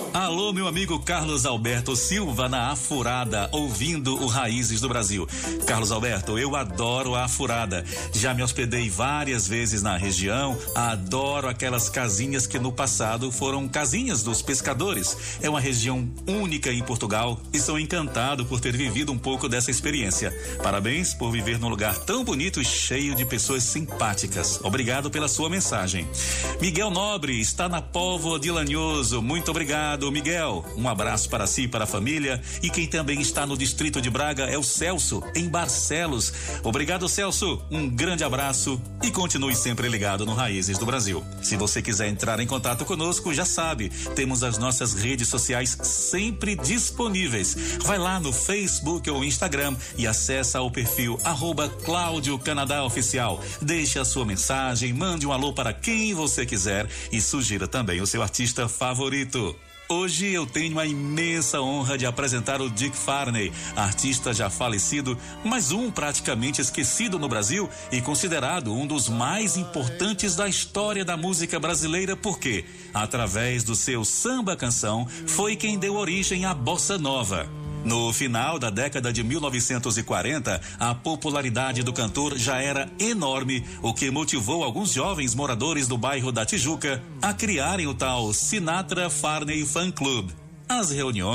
Alô, meu amigo Carlos Alberto Silva na Afurada, ouvindo o Raízes do Brasil. Carlos Alberto, eu adoro a Afurada. Já me hospedei várias vezes na região, adoro aquelas casinhas que no passado foram casinhas dos pescadores. É uma região única em Portugal e sou encantado por ter vivido um pouco dessa experiência. Parabéns por viver num lugar tão bonito e cheio de pessoas simpáticas. Obrigado pela sua mensagem. Miguel Nobre está na Póvoa de Lanhoso. Muito obrigado, Miguel. Um abraço para si e para a família. E quem também está no distrito de Braga é o Celso, em Barcelos. Obrigado, Celso. Um grande abraço e continue sempre ligado no Raízes do Brasil. Se você quiser entrar em contato conosco, já sabe, temos as nossas redes sociais sempre disponíveis. Vai lá no Facebook ou Instagram e acessa o perfil @Cláudio Canadá Oficial. Deixe a sua mensagem, mande um alô para quem você quiser e sugira também o seu artista favorito. Hoje eu tenho a imensa honra de apresentar o Dick Farney, artista já falecido, mas praticamente esquecido no Brasil e considerado um dos mais importantes da história da música brasileira, porque, através do seu samba-canção, foi quem deu origem à bossa nova. No final da década de 1940, a popularidade do cantor já era enorme, o que motivou alguns jovens moradores do bairro da Tijuca a criarem o tal Sinatra Farney Fan Club. As reuniões